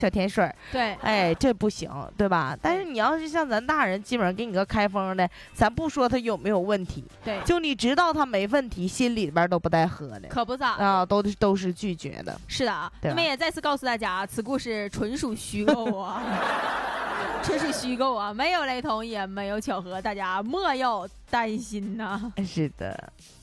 小甜水儿， 对， 哎，这不行，对吧？但是你要是像咱大人，基本上给你个开封的，咱不说他有没有问题， 对， 就你知道他没问题，心里边都不带喝的， 可不咋啊，都是拒绝的。 是的啊，那么也再次告诉大家，此故事纯属虚构啊，纯属虚构啊，没有雷同，也没有巧合，大家莫要担心呐。 是的。